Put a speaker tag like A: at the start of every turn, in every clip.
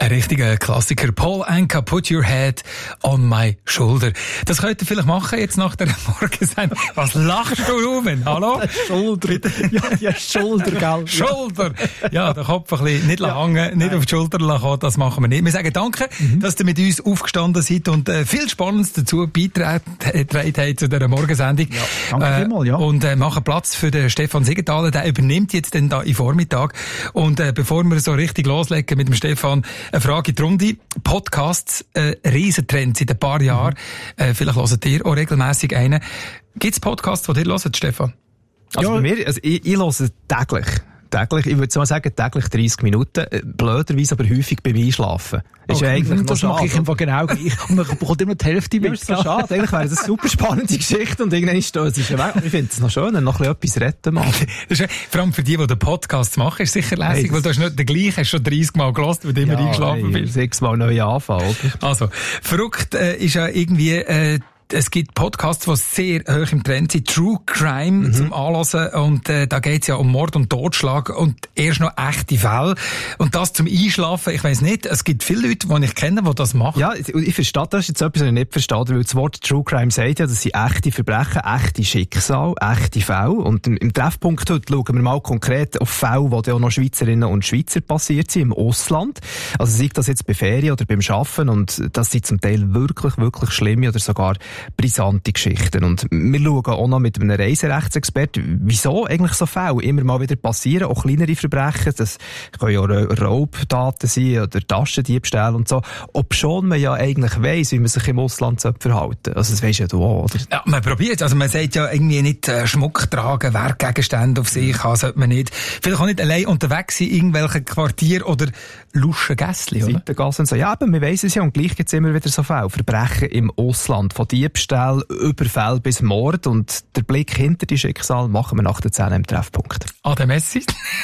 A: Ein richtiger Klassiker. Paul Anka, Put Your Head on My Shoulder. Das könnt ihr vielleicht machen jetzt nach der Morgensendung. Was lachst du, Ruben? Hallo?
B: Schulter. Ja, Schulter, gell?
A: Schulter. Ja, den Kopf ein bisschen nicht hängen, nicht auf die Schulter lassen, das machen wir nicht. Wir sagen danke, dass ihr mit uns aufgestanden seid und viel Spannendes dazu beigetragen habt zu dieser Morgensendung.
B: Ja, danke vielmals, ja.
A: Und machen Platz für den Stefan Siegenthaler, der übernimmt jetzt dann da im Vormittag. Und bevor wir so richtig loslegen mit dem Stefan, eine Frage in die Runde. Podcasts, Riesentrend seit ein paar Jahren. Vielleicht hört ihr auch regelmässig einen. Gibt es Podcasts, die ihr hört, Stefan?
B: Also bei mir, ich höre täglich. Ich würde mal sagen, täglich 30 Minuten. Blöderweise aber häufig beim Einschlafen. Ist ja eigentlich das mache ich einfach genau gleich. Und man bekommt immer die Hälfte mit.
A: Das ist so schade.
B: Eigentlich wäre das eine super spannende Geschichte und irgendwann ist es ja weg. Ich finde es noch schön, noch etwas retten mal.
A: Vor allem für die den Podcast machen, ist sicher lässig, weil du hast nicht den gleichen, hast schon 30 Mal gehört, weil du immer eingeschlafen bist.
B: 6 Mal neu anfangen, oder?
A: Also, verrückt ist ja irgendwie, es gibt Podcasts, die sehr hoch im Trend sind. True Crime zum Anhören. Und da geht's ja um Mord und Totschlag und erst noch echte Fälle. Und das zum Einschlafen, ich weiss nicht, es gibt viele Leute, die ich kenne, die das machen.
B: Ja, ich verstehe, das ist jetzt etwas, was ich nicht verstehe, weil das Wort True Crime sagt ja, das sind echte Verbrechen, echte Schicksale, echte Fälle. Und im Treffpunkt heute schauen wir mal konkret auf Fälle, die auch noch Schweizerinnen und Schweizer passiert sind im Ausland. Also sei das jetzt bei Ferien oder beim Arbeiten, und das sind zum Teil wirklich, wirklich schlimme oder sogar brisante Geschichten. Und wir schauen auch noch mit einem Reiserechtsexperten, wieso eigentlich so Fälle immer mal wieder passieren, auch kleinere Verbrechen, das können ja Raubtaten sein oder Taschendiebstähle und so, obschon man ja eigentlich weiss, wie man sich im Ausland verhalten sollte. Also das weisst ja du auch, oder?
A: Ja, man probiert, also man sagt ja irgendwie nicht Schmuck tragen, Werkgegenstände auf sich haben, sollte man nicht. Vielleicht auch nicht allein unterwegs sein, irgendwelche Quartier oder luschen Gässli, oder?
B: Seitengassen und so. Ja, aber wir weiss es ja, und gleich gibt's immer wieder so Fälle. Verbrechen im Ausland, von Diebstahl, Überfall bis Mord, und der Blick hinter die Schicksal machen wir nach der 10 im Treffpunkt.
A: Ade Messi.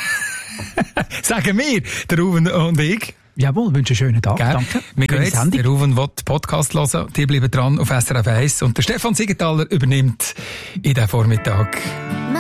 A: Sagen wir, der Ruben und ich.
B: Jawohl, wünsche einen schönen Tag. Danke.
A: Wir gehen jetzt, der Ruben will den Podcast hören, die bleiben dran auf SRF 1 und der Stefan Siegenthaler übernimmt in den Vormittag.